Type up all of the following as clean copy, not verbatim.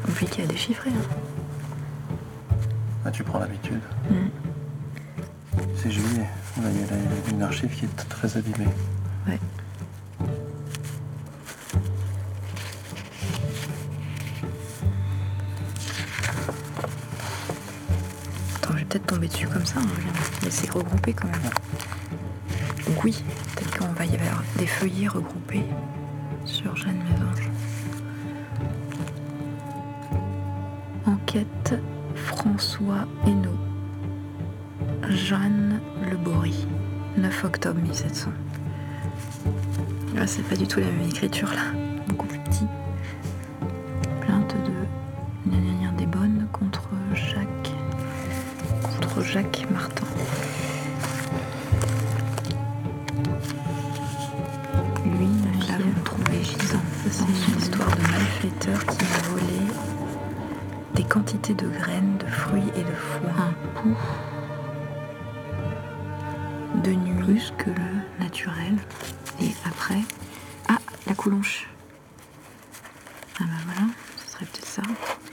compliqué à déchiffrer. Hein. Ah, tu prends l'habitude. C'est juillet. Là, il y a une archive qui est très abîmée. Ouais. Attends, je vais peut-être tomber dessus comme ça. Hein. Mais c'est regroupé quand même. Oui, peut-être qu'on va y avoir des feuillets regroupés sur Jeanne Mésange. Enquête François Hainaut. Jeanne Le Bory. 9 octobre 1700. Là, c'est pas du tout la même écriture là. Beaucoup plus petit. Plainte de Gna des Bonnes contre Jacques Martin. Lui, nous l'avons trouvé gisant. C'est une histoire de malfaiteur qui a volé des quantités de graines, de fruits et de foin. Un pouls de nuit plus que le naturel. Et après, la coulonche. Ah bah voilà, ce serait peut-être ça.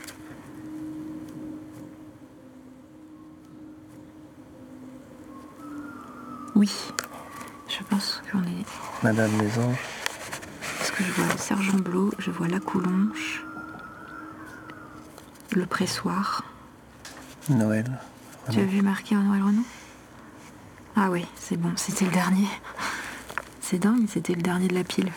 Oui, je pense qu'on est... Madame Mésange. Parce que je vois le sergent Blot, je vois la coulonche, le pressoir. Noël. Tu as vu marqué en Noël Renaud ? Ah oui, c'est bon, c'était le dernier. C'est dingue, c'était le dernier de la pile.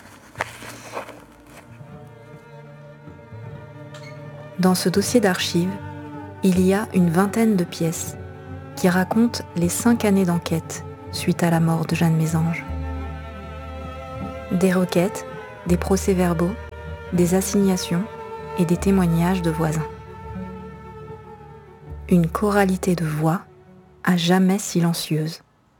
Dans ce dossier d'archives, il y a une vingtaine de pièces qui racontent les 5 années d'enquête suite à la mort de Jeanne Mésange. Des requêtes, des procès-verbaux, des assignations et des témoignages de voisins. Une choralité de voix à jamais silencieuse.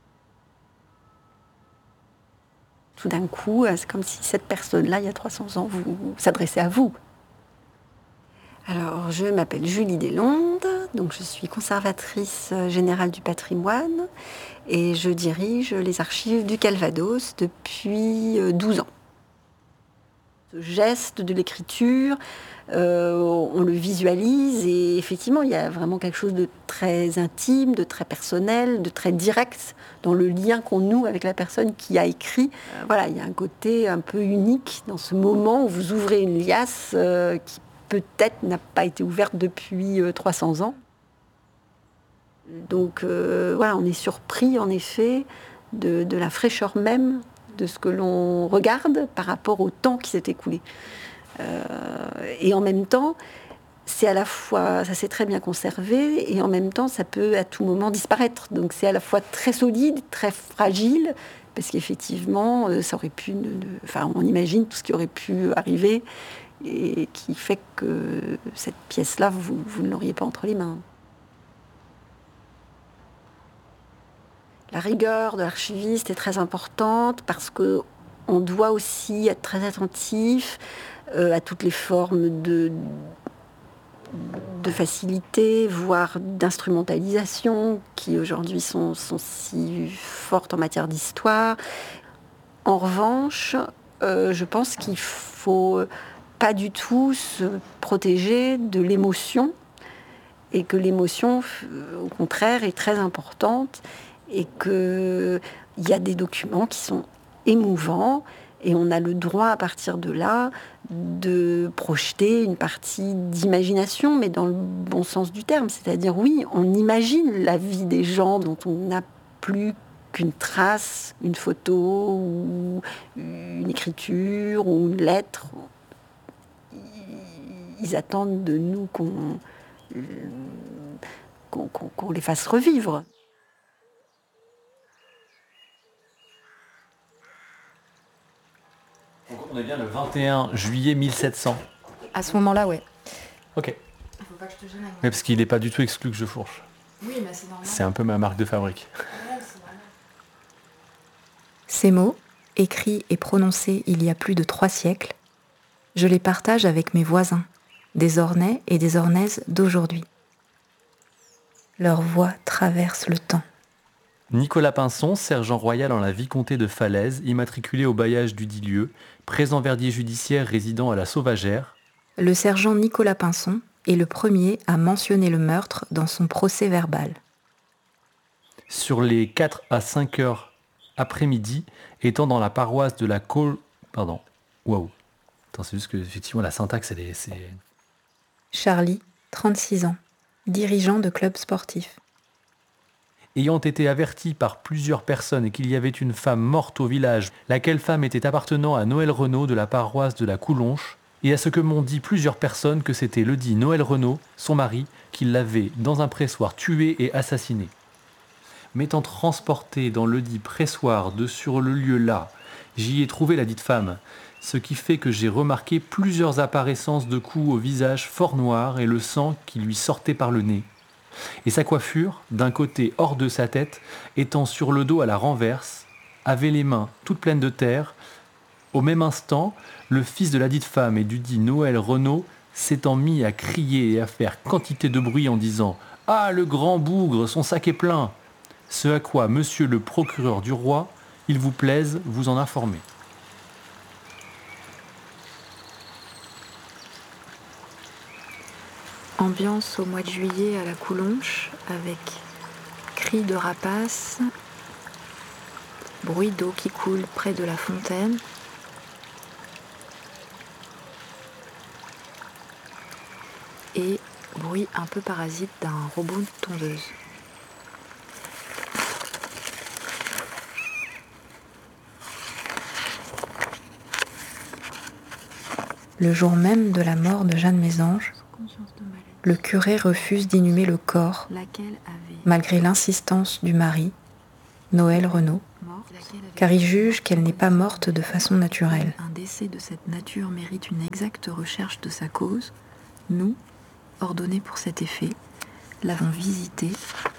Tout d'un coup, c'est comme si cette personne-là, il y a 300 ans, s'adressait à vous. Alors, je m'appelle Julie Deslondes, donc je suis conservatrice générale du patrimoine et je dirige les archives du Calvados depuis 12 ans. Ce geste de l'écriture, on le visualise et effectivement, il y a vraiment quelque chose de très intime, de très personnel, de très direct dans le lien qu'on noue avec la personne qui a écrit. Voilà, il y a un côté un peu unique dans ce moment où vous ouvrez une liasse qui peut-être n'a pas été ouverte depuis 300 ans. Donc voilà, on est surpris en effet de la fraîcheur même de ce que l'on regarde par rapport au temps qui s'est écoulé. Et en même temps, c'est à la fois, ça s'est très bien conservé, et en même temps, ça peut à tout moment disparaître. Donc c'est à la fois très solide, très fragile, parce qu'effectivement, ça aurait pu, enfin, on imagine tout ce qui aurait pu arriver, et qui fait que cette pièce-là, vous ne l'auriez pas entre les mains. La rigueur de l'archiviste est très importante parce qu'on doit aussi être très attentif à toutes les formes de facilité, voire d'instrumentalisation qui aujourd'hui sont si fortes en matière d'histoire. En revanche, je pense qu'il faut pas du tout se protéger de l'émotion et que l'émotion, au contraire, est très importante et qu'il y a des documents qui sont émouvants et on a le droit à partir de là de projeter une partie d'imagination, mais dans le bon sens du terme. C'est-à-dire, oui, on imagine la vie des gens dont on n'a plus qu'une trace, une photo ou une écriture ou une lettre. Ils attendent de nous qu'on les fasse revivre. On est bien le 21 juillet 1700. À ce moment-là, ouais. Ok. Faut pas que je te gêne. Mais parce qu'il n'est pas du tout exclu que je fourche. Oui, mais c'est normal. C'est un peu ma marque de fabrique. Ouais, c'est normal. Ces mots, écrits et prononcés il y a plus de 3 siècles, je les partage avec mes voisins, des Ornais et des Ornaises d'aujourd'hui. Leur voix traverse le temps. Nicolas Pinson, sergent royal en la vicomté de Falaise, immatriculé au bailliage du dit lieu, présent verdier judiciaire résidant à la Sauvagère, Le sergent Nicolas Pinson est le premier à mentionner le meurtre dans son procès-verbal. Sur les 4 à 5 heures après-midi, étant dans la paroisse de la Pardon. Waouh. Attends, c'est juste que effectivement la syntaxe, c'est... Charlie, 36 ans, dirigeant de club sportif. Ayant été averti par plusieurs personnes et qu'il y avait une femme morte au village, laquelle femme était appartenant à Noël Renaud de la paroisse de la Coulonche, et à ce que m'ont dit plusieurs personnes que c'était le dit Noël Renaud, son mari, qui l'avait dans un pressoir tué et assassiné. M'étant transporté dans le dit pressoir de sur le lieu là, j'y ai trouvé la dite femme, ce qui fait que j'ai remarqué plusieurs apparaissances de coups au visage fort noir et le sang qui lui sortait par le nez. Et sa coiffure, d'un côté hors de sa tête, étant sur le dos à la renverse, avait les mains toutes pleines de terre. Au même instant, le fils de la dite femme et du dit Noël Renaud s'étant mis à crier et à faire quantité de bruit en disant « Ah, le grand bougre, son sac est plein !» Ce à quoi monsieur le procureur du roi, il vous plaise, vous en informer. Ambiance au mois de juillet à la Coulonche, avec cris de rapaces, bruit d'eau qui coule près de la fontaine, et bruit un peu parasite d'un robot de tondeuse. Le jour même de la mort de Jeanne Mésange, le curé refuse d'inhumer le corps, malgré l'insistance du mari, Noël Renaud, car il juge qu'elle n'est pas morte de façon naturelle. Un décès de cette nature mérite une exacte recherche de sa cause. Nous, ordonnés pour cet effet, l'avons visité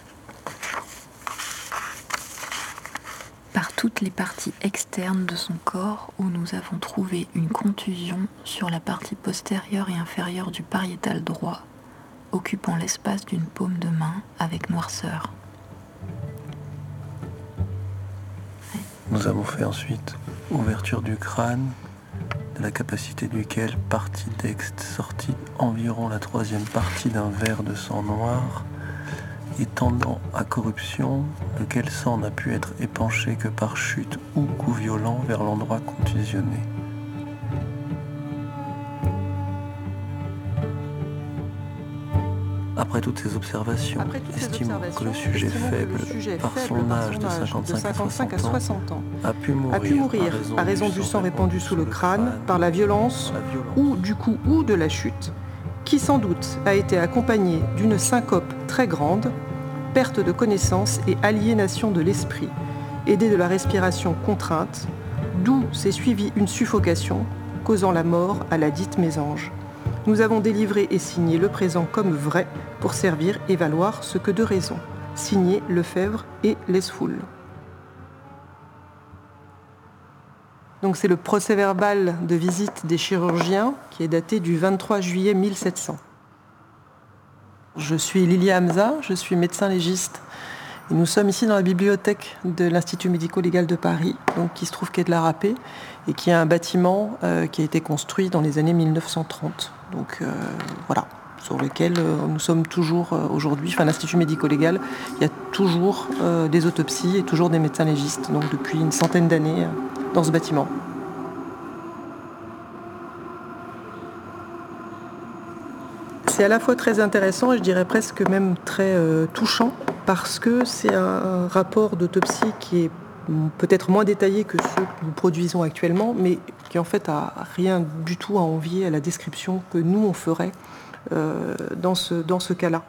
par toutes les parties externes de son corps où nous avons trouvé une contusion sur la partie postérieure et inférieure du pariétal droit, occupant l'espace d'une paume de main avec noirceur. Nous avons fait ensuite ouverture du crâne, de la capacité duquel partie d'exte sortie environ la troisième partie d'un verre de sang noir, et tendant à corruption, lequel sang n'a pu être épanché que par chute ou coup violent vers l'endroit contusionné. Après toutes ces observations, estimant que le sujet faible, par son âge de 55 à 60 ans, a pu mourir à raison du sang répandu sous le crâne, par la violence ou du coup ou de la chute, qui sans doute a été accompagnée d'une syncope très grande, perte de connaissance et aliénation de l'esprit, aidée de la respiration contrainte, d'où s'est suivie une suffocation, causant la mort à la dite Mésange. Nous avons délivré et signé le présent comme vrai pour servir et valoir ce que de raison. Signé Lefebvre et Lesfoul. Donc c'est le procès-verbal de visite des chirurgiens qui est daté du 23 juillet 1700. Je suis Lilia Hamza, je suis médecin légiste. Et nous sommes ici dans la bibliothèque de l'Institut médico-légal de Paris, donc qui se trouve quai de la Râpée, et qui est un bâtiment qui a été construit dans les années 1930. Donc voilà, sur lequel nous sommes toujours aujourd'hui, enfin l'Institut médico-légal, il y a toujours des autopsies et toujours des médecins légistes, donc depuis une centaine d'années dans ce bâtiment. C'est à la fois très intéressant et je dirais presque même très touchant, parce que c'est un rapport d'autopsie qui est peut-être moins détaillé que ceux que nous produisons actuellement, mais qui en fait a rien du tout à envier à la description que nous on ferait dans ce cas-là.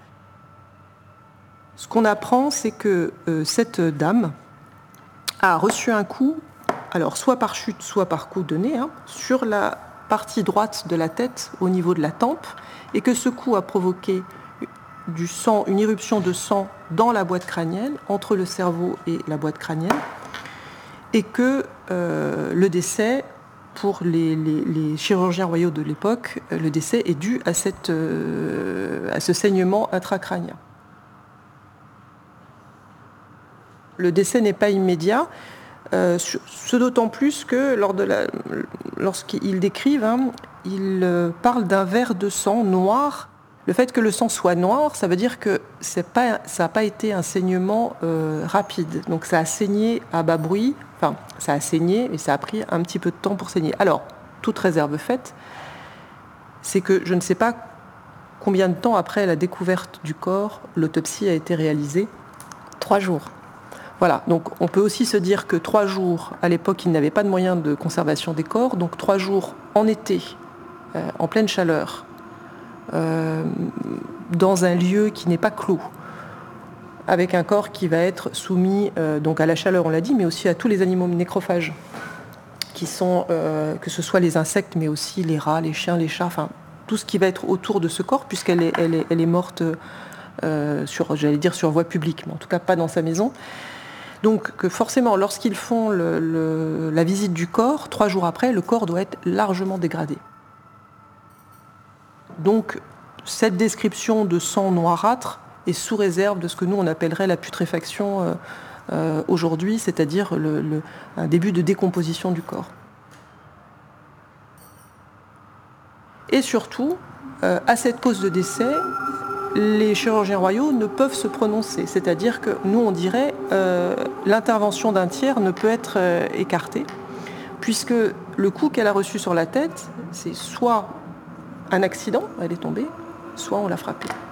Ce qu'on apprend, c'est que cette dame a reçu un coup, alors soit par chute, soit par coup de nez, sur la partie droite de la tête au niveau de la tempe, et que ce coup a provoqué du sang, une irruption de sang dans la boîte crânienne, entre le cerveau et la boîte crânienne, et que le décès, pour les chirurgiens royaux de l'époque, le décès est dû à ce saignement intracrânien. Le décès n'est pas immédiat, ce d'autant plus que lorsqu'ils décrivent, il parle d'un verre de sang noir. Le fait que le sang soit noir, ça veut dire que ça n'a pas été un saignement rapide. Donc ça a saigné à bas bruit, enfin ça a saigné, mais ça a pris un petit peu de temps pour saigner. Alors, toute réserve faite, c'est que je ne sais pas combien de temps après la découverte du corps, l'autopsie a été réalisée. 3 jours. Voilà, donc on peut aussi se dire que 3 jours, à l'époque, ils n'avaient pas de moyens de conservation des corps, donc 3 jours en été, en pleine chaleur, dans un lieu qui n'est pas clos, avec un corps qui va être soumis donc à la chaleur, on l'a dit, mais aussi à tous les animaux nécrophages, qui sont, que ce soit les insectes, mais aussi les rats, les chiens, les chats, enfin tout ce qui va être autour de ce corps, puisqu'elle est morte sur voie publique, mais en tout cas pas dans sa maison. Donc que forcément, lorsqu'ils font la visite du corps, 3 jours après, le corps doit être largement dégradé. Donc cette description de sang noirâtre est sous réserve de ce que nous on appellerait la putréfaction aujourd'hui, c'est-à-dire un début de décomposition du corps. Et surtout, à cette cause de décès, les chirurgiens royaux ne peuvent se prononcer. C'est-à-dire que nous, on dirait l'intervention d'un tiers ne peut être écartée, puisque le coup qu'elle a reçu sur la tête, c'est soit un accident, elle est tombée, soit on l'a frappée.